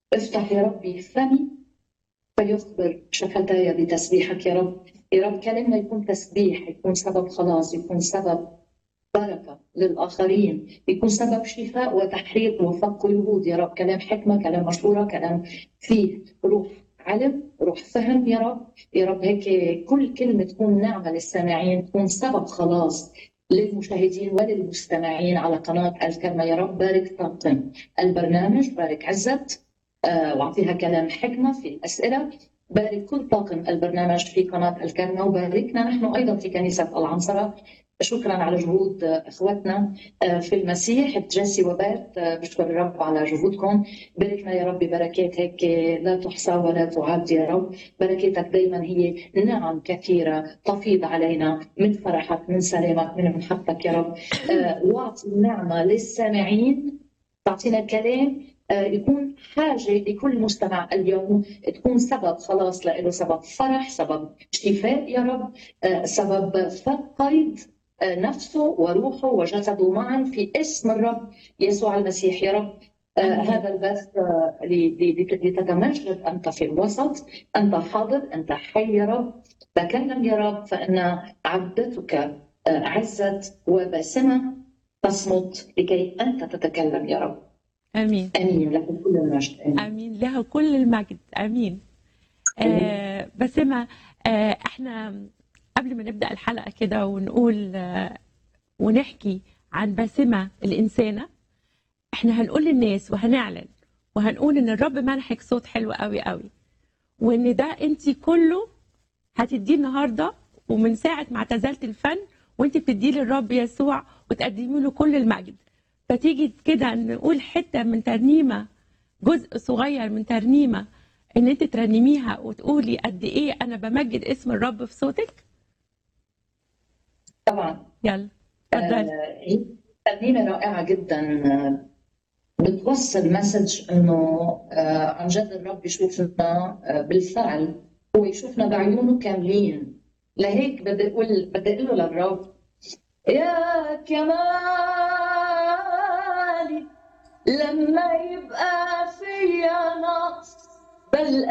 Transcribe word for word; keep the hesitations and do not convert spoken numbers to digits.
افتح يا ربي فمي فيخبر شفتاي بتسبيحك يا رب. يا رب كلامنا يكون تسبيح، يكون سبب خلاص، يكون سبب بركة للآخرين، يكون سبب شفاء وتحرير وفق قيود يا رب. كلام حكمة، كلام مشورة، كلام فيه روح علم، روح فهم يا رب. يا رب هيك كل كلمة تكون نعمة للسامعين، تكون سبب خلاص للمشاهدين وللمستمعين على قناة الكرمة يا رب. بارك طاقم البرنامج، بارك عزت آه، واعطيها كلام حكمة في الأسئلة. بارك كل طاقم البرنامج في قناة الكرمة، وباركنا نحن أيضا في كنيسة العنصرة. شكرا على جهود اخواتنا في المسيح جيسي وبات، بشكر الرب على جهودكم. باركنا يا رب بركات هيك لا تحصى ولا تعد يا رب. بركاتك دائما هي نعم كثيره تفيض علينا من فرحك، من سلامك، من محبتك يا رب. واعطي النعمه للسامعين، تعطينا كلام يكون حاجه لكل مستمع اليوم، تكون سبب خلاص له، سبب فرح، سبب شفاء يا رب، سبب فك قيد نفسه وروحه وجسده معا في اسم الرب يسوع المسيح يا رب. آه هذا البث آه لتتمجد أنت في الوسط، أنت حاضر، أنت حي يا رب. تكلم يا رب، فإن عبدتك آه عزت وباسمة تصمت لكي أنت تتكلم يا رب. امين امين، لك كل المجد. امين, امين له كل المجد. امين. آه باسمة، آه احنا قبل ما نبدا الحلقه كده ونقول آه ونحكي عن باسمة الانسانه، احنا هنقول للناس وهنعلن وهنقول ان الرب منحك صوت حلو قوي قوي، وان ده انت كله هتديه النهارده، ومن ساعه ما اعتزلت الفن وانت بتديه للرب يسوع وتقدمي له كل المجد. فتيجي كده نقول حته من ترنيمه، جزء صغير من ترنيمه، ان انت ترنميها وتقولي قد ايه انا بمجد اسم الرب في صوتك. طبعا. يلا اتفضلي. آه ترنيمه رائعه جدا، بتوصل مسج انه آه عن جد الرب يشوفنا آه بالفعل، هو يشوفنا بعيونه كاملين. لهيك بدي اقول بدي اقول له للرب: يا كمالي لما يبقى فيا نقص، بل